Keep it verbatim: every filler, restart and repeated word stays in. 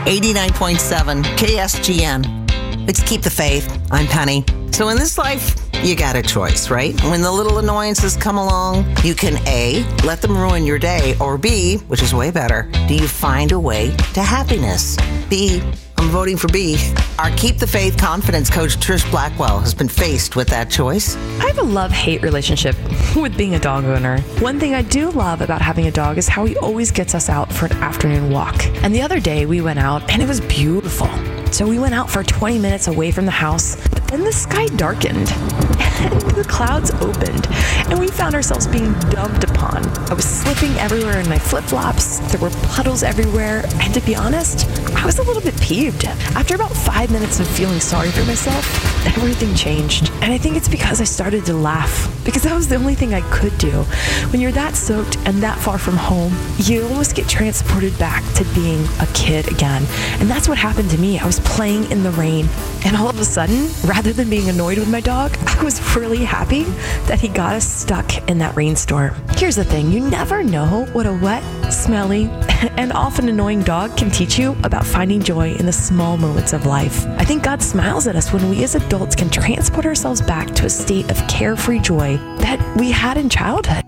eighty-nine point seven K S G N. It's Keep the Faith. I'm Penny. So in this life, you got a choice, right? When the little annoyances come along, you can A, let them ruin your day, or B, which is way better, do you find a way to happiness? B, I'm voting for B. Our Keep the Faith confidence coach, Trish Blackwell, has been faced with that choice. I have a love-hate relationship with being a dog owner. One thing I do love about having a dog is how he always gets us out for an afternoon walk. And the other day we went out and it was beautiful. So we went out for twenty minutes away from the house, but then the sky darkened and the clouds opened and we found ourselves being dumped upon. I was slipping everywhere in my flip-flops. There were puddles everywhere. And to be honest, I was a little bit peeved. After about five minutes of feeling sorry for myself, everything changed. And I think it's because I started to laugh, because that was the only thing I could do. When you're that soaked and that far from home, you almost get transported back to being a kid again. And that's what happened to me. I was playing in the rain, and all of a sudden, rather than being annoyed with my dog, I was really happy that he got us stuck in that rainstorm. Here's the thing, you never know what a wet, smelly, and often annoying dog can teach you about finding joy in the small moments of life. I think God smiles at us when we as adults can transport ourselves back to a state of carefree joy that we had in childhood.